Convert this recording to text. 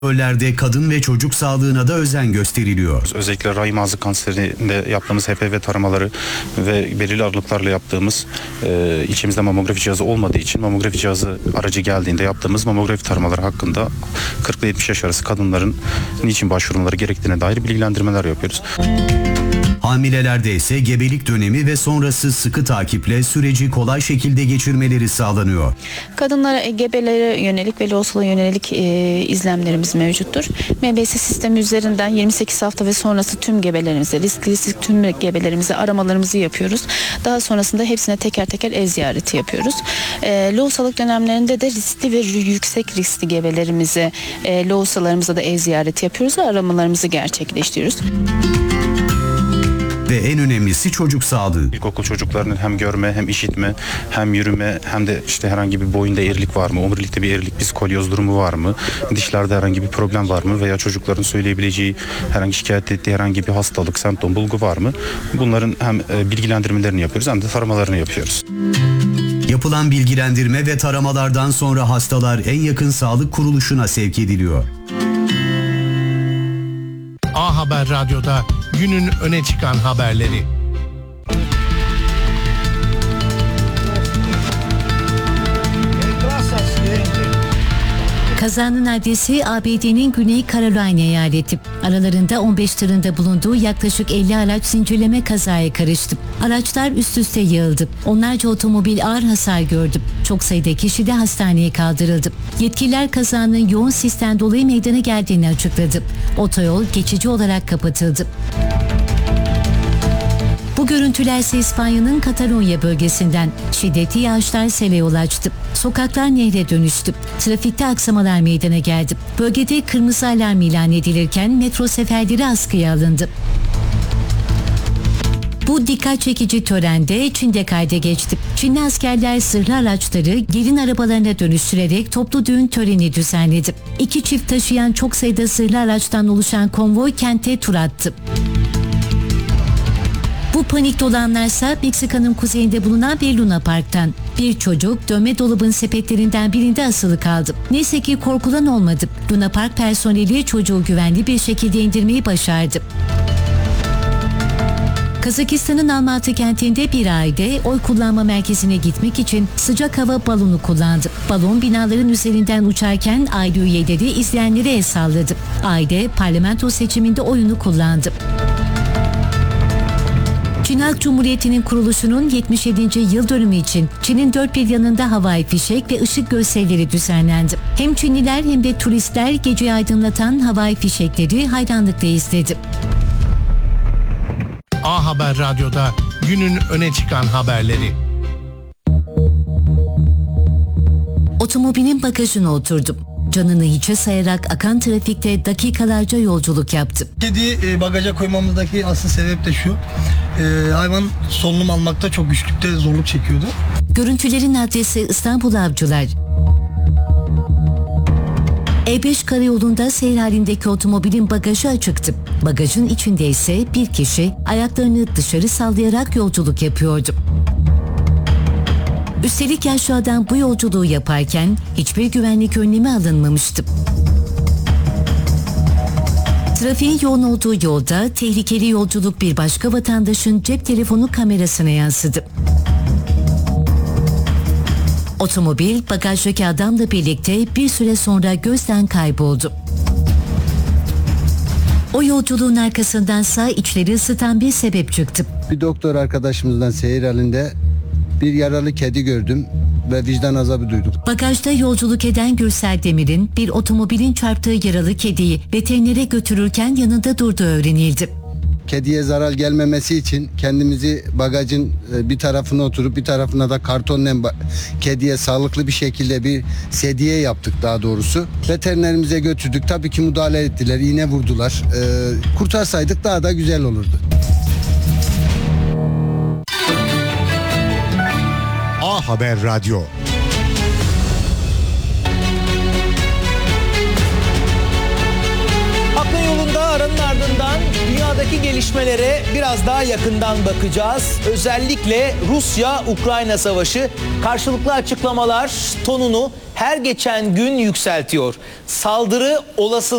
Kontrollerde kadın ve çocuk sağlığına da özen gösteriliyor. Özellikle rahim ağzı kanserinde yaptığımız HPV taramaları ve belirli aralıklarla yaptığımız içimizde mamografi cihazı olmadığı için mamografi cihazı aracı geldiğinde yaptığımız mamografi taramaları hakkında 40 ile 70 yaş arası kadınların niçin başvurmaları gerektiğine dair bilgilendirmeler yapıyoruz. Hamilelerde ise gebelik dönemi ve sonrası sıkı takiple süreci kolay şekilde geçirmeleri sağlanıyor. Kadınlara, gebelere yönelik ve loğusalığa yönelik izlemlerimiz mevcuttur. MBS sistemi üzerinden 28 hafta ve sonrası tüm gebelerimize, riskli tüm gebelerimize aramalarımızı yapıyoruz. Daha sonrasında hepsine teker teker ev ziyareti yapıyoruz. Loğusalık dönemlerinde de riskli ve yüksek riskli gebelerimize, loğusalarımıza da ev ziyareti yapıyoruz ve aramalarımızı gerçekleştiriyoruz. Ve en önemlisi çocuk sağlığı. İlkokul çocuklarının hem görme, hem işitme, hem yürüme, hem de işte herhangi bir boyunda eğrilik var mı, omurilikte bir eğrilik, psikolyoz durumu var mı, dişlerde herhangi bir problem var mı veya çocukların söyleyebileceği, herhangi şikayet ettiği herhangi bir hastalık, semptom, bulgu var mı? Bunların hem bilgilendirmelerini yapıyoruz hem de taramalarını yapıyoruz. Yapılan bilgilendirme ve taramalardan sonra hastalar en yakın sağlık kuruluşuna sevk ediliyor. A Haber Radyo'da günün öne çıkan haberleri. Kazanın adresi ABD'nin Güney Carolina eyaleti. Aralarında 15 tırında bulunduğu yaklaşık 50 araç zincirleme kazaya karıştı. Araçlar üst üste yığıldı. Onlarca otomobil ağır hasar gördü. Çok sayıda kişi de hastaneye kaldırıldı. Yetkililer kazanın yoğun sisten dolayı meydana geldiğini açıkladı. Otoyol geçici olarak kapatıldı. Bu görüntüler ise İspanya'nın Katalonya bölgesinden. Şiddetli yağışlar sele yol açtı. Sokaklar nehre dönüştü. Trafikte aksamalar meydana geldi. Bölgede kırmızı alarm ilan edilirken metro seferleri askıya alındı. Bu dikkat çekici törende Çin'de kayda geçti. Çinli askerler zırhlı araçları gelin arabalarına dönüştürerek toplu düğün töreni düzenledi. İki çift taşıyan çok sayıda zırhlı araçtan oluşan konvoy kente tur attı. Bu panikte olanlarsa Meksika'nın kuzeyinde bulunan bir Luna Park'tan. Bir çocuk dönme dolabın sepetlerinden birinde asılı kaldı. Neyse ki korkulan olmadı. Luna Park personeli çocuğu güvenli bir şekilde indirmeyi başardı. Kazakistan'ın Almatı kentinde bir aile oy kullanma merkezine gitmek için sıcak hava balonu kullandı. Balon binaların üzerinden uçarken aile üyeleri izleyenlere el salladı. Aile parlamento seçiminde oyunu kullandı. Çin Halk Cumhuriyeti'nin kuruluşunun 77. yıl dönümü için Çin'in dört bir yanında havai fişek ve ışık gösterileri düzenlendi. Hem Çinliler hem de turistler geceyi aydınlatan havai fişekleri hayranlıkla izledi. A Haber Radyo'da günün öne çıkan haberleri. Otomobilin bagajına oturdum. Canını hiçe sayarak akan trafikte dakikalarca yolculuk yaptı. Kedi bagaja koymamızdaki asıl sebep de şu. Hayvan solunum almakta çok güçlükte zorluk çekiyordu. Görüntülerin adresi İstanbul Avcılar. E5 karayolunda seyir halindeki otomobilin bagajı açıktı. Bagajın içinde ise bir kişi ayaklarını dışarı sallayarak yolculuk yapıyordu. Üstelik yaşlı adam bu yolculuğu yaparken hiçbir güvenlik önlemi alınmamıştı. Trafiğin yoğun olduğu yolda tehlikeli yolculuk bir başka vatandaşın cep telefonu kamerasına yansıdı. Otomobil bagajdaki adamla birlikte bir süre sonra gözden kayboldu. O yolculuğun arkasındansa içleri ısıtan bir sebep çıktı. Bir doktor arkadaşımızdan seyir halinde bir yaralı kedi gördüm ve vicdan azabı duydum. Bagajda yolculuk eden Gürsel Demir'in bir otomobilin çarptığı yaralı kediyi veterinere götürürken yanında durduğu öğrenildi. Kediye zarar gelmemesi için kendimizi bagajın bir tarafına oturup bir tarafına da kartonla kediye sağlıklı bir şekilde bir sedye yaptık daha doğrusu. Veterinerimize götürdük. Tabii ki müdahale ettiler, iğne vurdular. Kurtarsaydık daha da güzel olurdu. A Haber Radyo. Akla yolunda aranın ardından dünyadaki gelişmelere biraz daha yakından bakacağız. Özellikle Rusya-Ukrayna savaşı Karşılıklı açıklamalar tonunu her geçen gün yükseltiyor. Saldırı olası